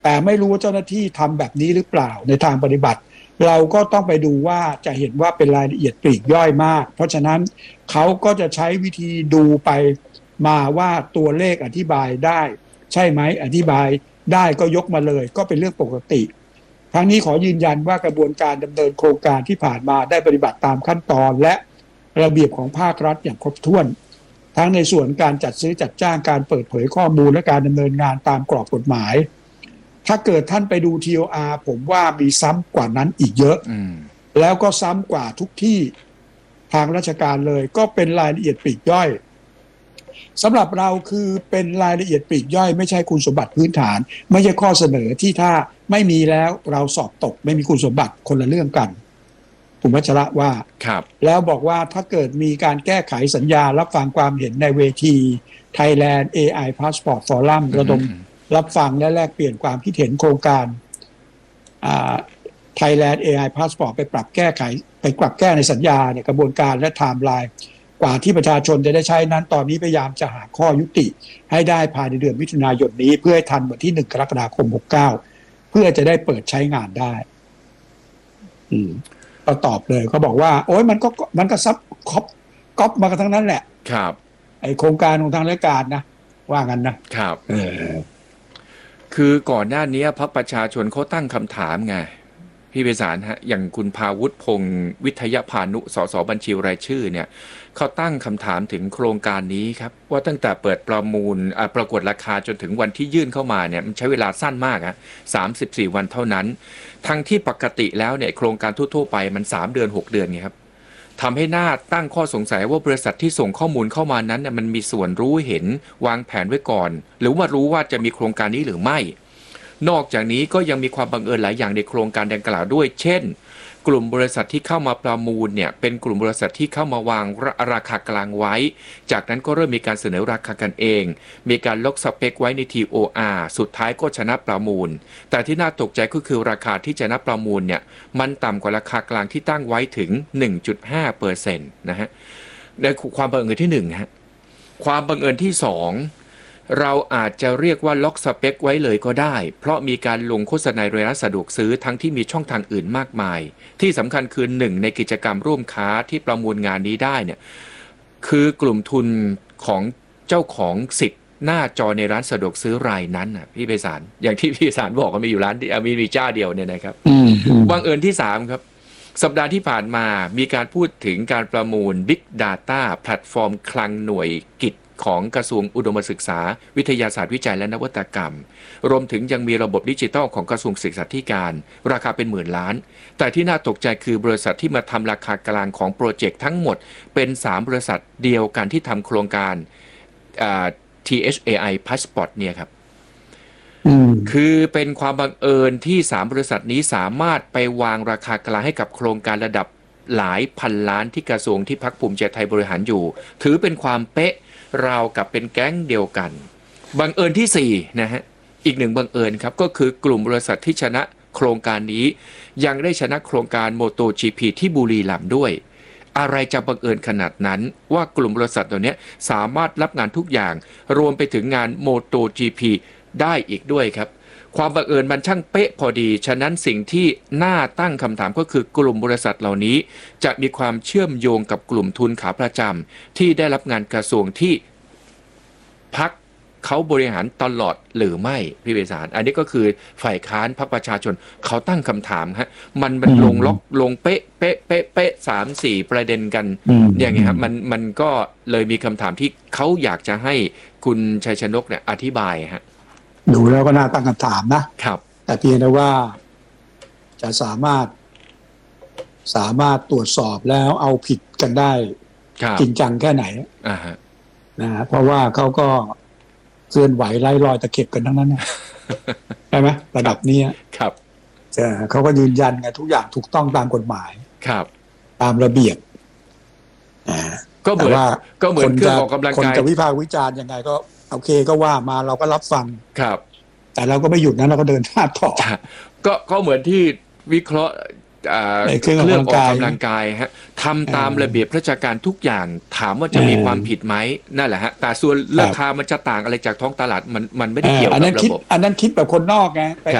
แต่ไม่รู้ว่าเจ้าหน้าที่ทำแบบนี้หรือเปล่าในทางปฏิบัติเราก็ต้องไปดูว่าจะเห็นว่าเป็นรายละเอียดปลีกย่อยมากเพราะฉะนั้นเขาก็จะใช้วิธีดูไปมาว่าตัวเลขอธิบายได้ใช่ไหมอธิบายได้ก็ยกมาเลยก็เป็นเรื่องปกติทั้งนี้ขอยืนยันว่ากระบวนการดำเนินโครงการที่ผ่านมาได้ปฏิบัติตามขั้นตอนและระเบียบของภาครัฐอย่างครบถ้วนทั้งในส่วนการจัดซื้อจัดจ้างการเปิดเผยข้อมูลและการดำเนินงานตามกรอบกฎหมายถ้าเกิดท่านไปดู TOR ผมว่ามีซ้ำกว่านั้นอีกเยอะแล้วก็ซ้ำกว่าทุกที่ทางราชการเลยก็เป็นรายละเอียดปลีกย่อยสำหรับเราคือเป็นรายละเอียดปลีกย่อยไม่ใช่คุณสมบัติพื้นฐานไม่ใช่ข้อเสนอที่ถ้าไม่มีแล้วเราสอบตกไม่มีคุณสมบัติคนละเรื่องกันคุณวัชระว่าแล้วบอกว่าถ้าเกิดมีการแก้ไขสัญญารับฟังความเห็นในเวที Thailand AI Passport Forum ระดมรับฟังและแลกเปลี่ยนความคิดเห็นโครงการThailand AI Passport ไปปรับแก้ในสัญญาเนี่ยกระบวนการและไทม์ไลน์กว่าที่ประชาชนจะได้ใช้นั้นตอนนี้พยายามจะหาข้อยุติให้ได้ภายในเดือนมิถุนายนนี้เพื่อให้ทันวันที่1 กรกฎาคม 69เพื่อจะได้เปิดใช้งานได้ก็ตอบเลยเขาบอกว่าโอ้ยมันก็ซับก๊อปมากันทั้งนั้นแหละครับไอโครงการของทางราชการนะว่างั้นนะครับคือก่อนหน้านี้พรรคประชาชนเขาตั้งคำถามไงพี่ไพศาลฮะอย่างคุณภาวุฒิพงศ์วิทยพานุสสบัญชีรายชื่อเนี่ยเขาตั้งคำถามถึงโครงการนี้ครับว่าตั้งแต่เปิดประมูลประกวดราคาจนถึงวันที่ยื่นเข้ามาเนี่ยมันใช้เวลาสั้นมากฮะ34 วันเท่านั้นทั้งที่ปกติแล้วเนี่ยโครงการทั่วๆไปมัน3 เดือน 6 เดือนไงครับทำให้น่าตั้งข้อสงสัยว่าบริษัทที่ส่งข้อมูลเข้ามานั้นเนี่ยมันมีส่วนรู้เห็นวางแผนไว้ก่อนหรือว่ารู้ว่าจะมีโครงการนี้หรือไม่นอกจากนี้ก็ยังมีความบังเอิญหลายอย่างในโครงการดังกล่าวด้วยเช่นกลุ่มบริษัทที่เข้ามาประมูลเนี่ยเป็นกลุ่มบริษัทที่เข้ามาวางราคากลางไว้จากนั้นก็เริ่มมีการเสนอราคากันเองมีการล็อกสเปคไว้ใน TOR สุดท้ายก็ชนะประมูลแต่ที่น่าตกใจก็คือราคาที่ชนะประมูลเนี่ยมันต่ำกว่าราคากลางที่ตั้งไว้ถึง 1.5% นะฮะในความบังเอิญที่1ฮะความบังเอิญที่2เราอาจจะเรียกว่าล็อกสเปคไว้เลยก็ได้เพราะมีการลงโฆษณาในร้านสะดวกซื้อทั้งที่มีช่องทางอื่นมากมายที่สำคัญคือ1ในกิจกรรมร่วมค้าที่ประมูลงานนี้ได้เนี่ยคือกลุ่มทุนของเจ้าของสิทธิ์หน้าจอในร้านสะดวกซื้อรายนั้นน่ะพี่ไพศาลอย่างที่พี่ไพศาลบอกว่ามีอยู่ร้านมีเจ้าเดียวเนี่ยนะครับบังเอิญที่3ครับสัปดาห์ที่ผ่านมามีการพูดถึงการประมูล Big Data แพลตฟอร์มคลังหน่วยกิจของกระทรวงอุดมศึกษาวิทยาศาสตร์วิจัยและนวัตกรรมรวมถึงยังมีระบบดิจิทัลของกระทรวงศึกษาธิการราคาเป็น10,000 ล้านแต่ที่น่าตกใจคือบริษัทที่มาทำราคากลางของโปรเจกต์ทั้งหมดเป็น3 บริษัทเดียวกันที่ทำโครงการTHAI Passport เนี่ยครับคือเป็นความบังเอิญที่3 บริษัทนี้สามารถไปวางราคากลางให้กับโครงการระดับหลายพันล้านที่กระทรวงที่พรรคภูมิใจไทยบริหารอยู่ถือเป็นความเป๊ะราวกับเป็นแก๊งเดียวกันบังเอิญที่4นะฮะอีก1บังเอิญครับก็คือกลุ่มบริษัทที่ชนะโครงการนี้ยังได้ชนะโครงการ MotoGP ที่บุรีรัมย์ด้วยอะไรจะบังเอิญขนาดนั้นว่ากลุ่มบริษัทตัวนี้สามารถรับงานทุกอย่างรวมไปถึงงาน MotoGP ได้อีกด้วยครับความบังเอิญมันช่างเป๊ะพอดีฉะนั้นสิ่งที่น่าตั้งคำถามก็คือกลุ่มบริษัทเหล่านี้จะมีความเชื่อมโยงกับกลุ่มทุนขาประจำที่ได้รับงานกระทรวงที่พรรคเขาบริหารตลอดหรือไม่พี่ไพศาลอันนี้ก็คือฝ่ายค้านพรรคประชาชนเขาตั้งคำถามฮะมันลงล็อกลงเป๊ะเป๊ะเป๊ะเป๊ะ3-4 ประเด็นกันอย่างเงี้ยครับมันก็เลยมีคำถามที่เขาอยากจะให้คุณชัยชนกเนี่ยอธิบายฮะดูแล้วก็น่าตั้งคำถามนะครับแต่เพียงแต่ว่าจะสามารถตรวจสอบแล้วเอาผิดกันได้จริงจังแค่ไหนนะเพราะว่าเขาก็เคลื่อนไหวไล่รอยตะเข็บกันทั้งนั้นใช่ไหมระดับนี้ครับเขาก็ยืนยันไงทุกอย่างถูกต้องตามกฎหมายครับตามระเบียบก็เหมือนเครื่องออกกำลังกายคนจะวิพากษ์วิจารณ์ยังไงก็โอเคก็ว่ามาเราก็รับฟังครับแต่เราก็ไม่หยุดนะเราก็เดินหน้าต่อก็เหมือนที่วิเคราะห์เครื่องออกกำลังกายฮะทำตามระเบียบราชการทุกอย่างถามว่าจะมีความผิดไหมนั่นแหละฮะแต่ส่วนราคามันจะต่างอะไรจากท้องตลาดมันไม่ได้เกี่ยวกับระบบอันนั้นคิดแบบคนนอกไง